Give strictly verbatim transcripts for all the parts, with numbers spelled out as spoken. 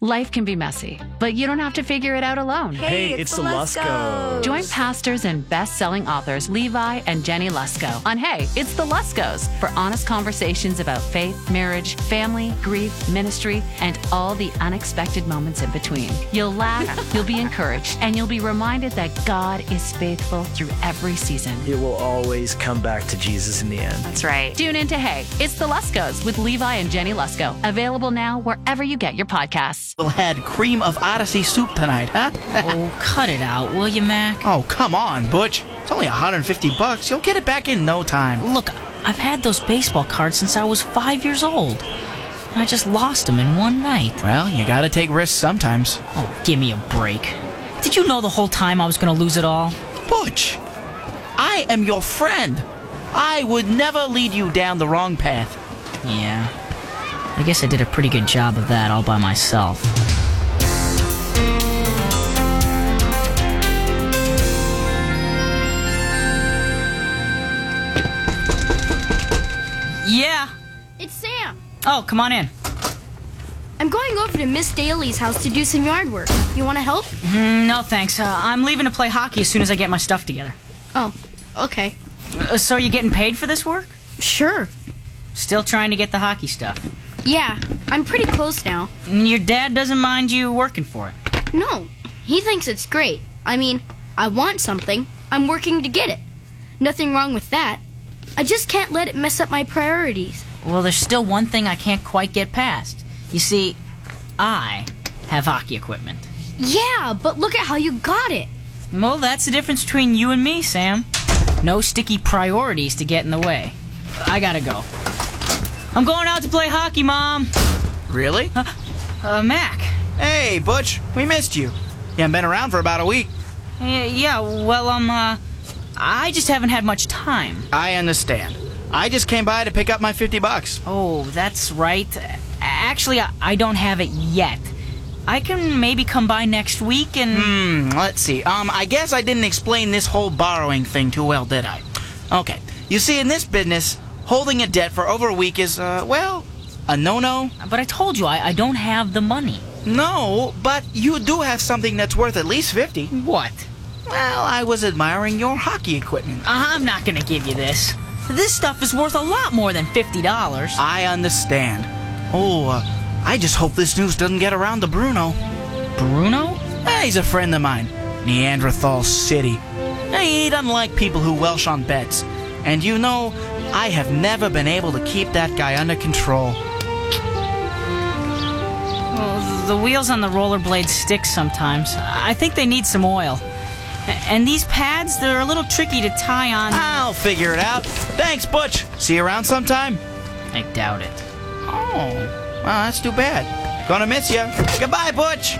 Life can be messy, but you don't have to figure it out alone. Hey, it's, it's the Luskos. Join pastors and best-selling authors Levi and Jenny Lusko on Hey, It's the Luskos for honest conversations about faith, marriage, family, grief, ministry, and all the unexpected moments in between. You'll laugh, you'll be encouraged, and you'll be reminded that God is faithful through every season. It will always come back to Jesus in the end. That's right. Tune in to Hey, It's the Luskos with Levi and Jenny Lusko. Available now wherever you get your podcasts. We'll had cream of Odyssey soup tonight, huh? Oh, cut it out, will you, Mac? Oh, come on, Butch. It's only one hundred fifty bucks. You'll get it back in no time. Look, I've had those baseball cards since I was five years old. I just lost them in one night. Well, you gotta take risks sometimes. Oh, give me a break. Did you know the whole time I was gonna lose it all? Butch, I am your friend. I would never lead you down the wrong path. Yeah. I guess I did a pretty good job of that all by myself. Yeah. It's Sam. Oh, come on in. I'm going over to Miss Daly's house to do some yard work. You want to help? Mm, no, thanks. Uh, I'm leaving to play hockey as soon as I get my stuff together. Oh, okay. Uh, so are you getting paid for this work? Sure. Still trying to get the hockey stuff? Yeah, I'm pretty close now. And your dad doesn't mind you working for it? No, he thinks it's great. I mean, I want something. I'm working to get it. Nothing wrong with that. I just can't let it mess up my priorities. Well, there's still one thing I can't quite get past. You see, I have hockey equipment. Yeah, but look at how you got it. Well, that's the difference between you and me, Sam. No sticky priorities to get in the way. I gotta go. I'm going out to play hockey, Mom. Really? Uh, uh, Mac. Hey, Butch, we missed you. You haven't been around for about a week. Yeah, yeah, well, um, uh, I just haven't had much time. I understand. I just came by to pick up my fifty bucks. Oh, that's right. Actually, I, I don't have it yet. I can maybe come by next week and... Hmm, let's see. Um, I guess I didn't explain this whole borrowing thing too well, did I? Okay. You see, in this business, holding a debt for over a week is, uh, well, a no-no. But I told you, I, I don't have the money. No, but you do have something that's worth at least fifty. What? Well, I was admiring your hockey equipment. I'm not gonna give you this. This stuff is worth a lot more than fifty dollars. I understand. Oh, uh, I just hope this news doesn't get around to Bruno. Bruno? Eh, he's a friend of mine. Neanderthal City. Eh, he doesn't like people who welsh on bets. And you know, I have never been able to keep that guy under control. Well, the wheels on the rollerblades stick sometimes. I think they need some oil. And these pads, they're a little tricky to tie on. I'll figure it out. Thanks, Butch. See you around sometime? I doubt it. Oh, well, that's too bad. Gonna miss you. Goodbye, Butch.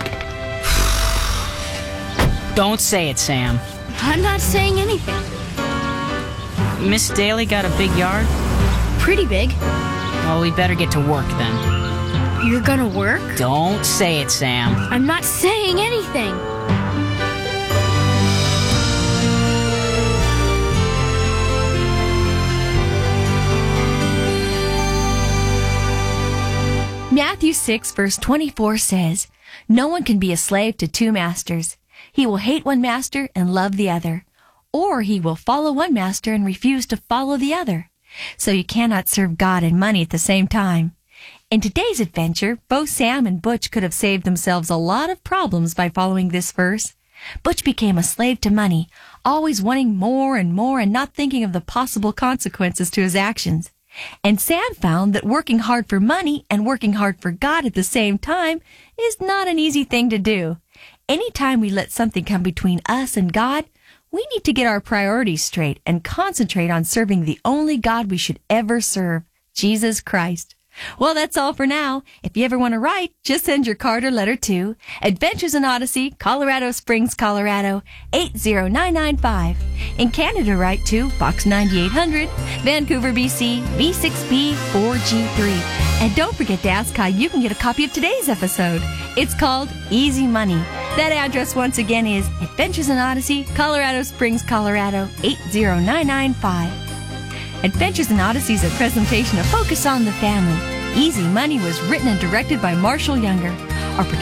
Don't say it, Sam. I'm not saying anything. Miss Daly got a big yard? Pretty big. Well, we better get to work then. You're gonna work? Don't say it, Sam. I'm not saying anything. Matthew six, verse twenty-four says, "No one can be a slave to two masters. He will hate one master and love the other, or he will follow one master and refuse to follow the other. So you cannot serve God and money at the same time." In today's adventure, both Sam and Butch could have saved themselves a lot of problems by following this verse. Butch became a slave to money, always wanting more and more and not thinking of the possible consequences to his actions. And Sam found that working hard for money and working hard for God at the same time is not an easy thing to do. Anytime we let something come between us and God, we need to get our priorities straight and concentrate on serving the only God we should ever serve, Jesus Christ. Well, that's all for now. If you ever want to write, just send your card or letter to Adventures in Odyssey, Colorado Springs, Colorado, eight zero nine nine five. In Canada, write to Box ninety-eight hundred, Vancouver, B C, V six B four G three. And don't forget to ask how you can get a copy of today's episode. It's called Easy Money. That address once again is Adventures in Odyssey, Colorado Springs, Colorado, eight zero nine nine five. Adventures in Odyssey is a presentation of Focus on the Family. Easy Money was written and directed by Marshall Younger. Our